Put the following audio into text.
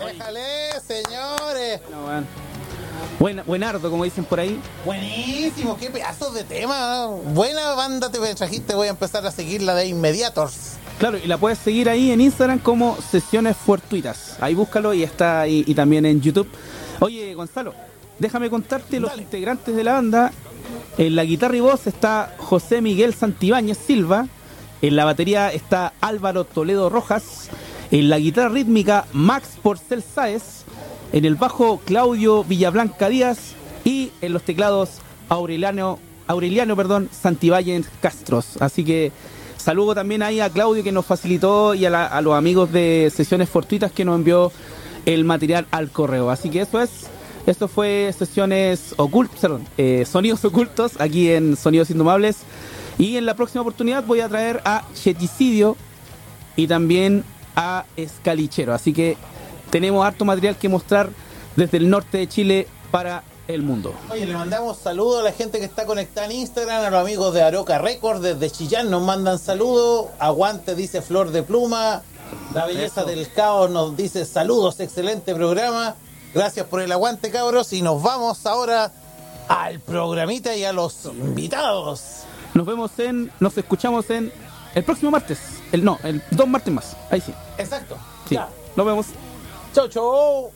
Déjale, señores. Buenardo, como dicen por ahí. Buenísimo, qué pedazos de tema. Buena banda te trajiste, voy a empezar a seguirla de inmediatos. Claro, y la puedes seguir ahí en Instagram como Sesiones Fortuitas. Ahí búscalo y está ahí y también en YouTube. Oye, Gonzalo, déjame contarte los integrantes de la banda. En la guitarra y voz está José Miguel Santibáñez Silva. En la batería está Álvaro Toledo Rojas. En la guitarra rítmica Max Porcel Sáez. En el bajo Claudio Villablanca Díaz. Y en los teclados Aureliano Santibáñez Castros. Así que saludo también ahí a Claudio, que nos facilitó, y a los amigos de Sesiones Fortuitas, que nos envió el material al correo. Así que esto fue Sonidos Ocultos aquí en Sonidos Indomables. Y en la próxima oportunidad voy a traer a Cheticidio y también a Escalichero. Así que tenemos harto material que mostrar desde el norte de Chile para el mundo. Oye, le mandamos saludos a la gente que está conectada en Instagram, a los amigos de Aroca Records desde Chillán nos mandan saludos. Aguante, dice Flor de Pluma. La belleza del caos nos dice saludos, excelente programa. Gracias por el aguante, cabros, y nos vamos ahora al programita y a los invitados. Nos escuchamos en el próximo martes. El 2 martes más. Ahí sí. Exacto. Sí. Ya. Nos vemos. Chau, chau.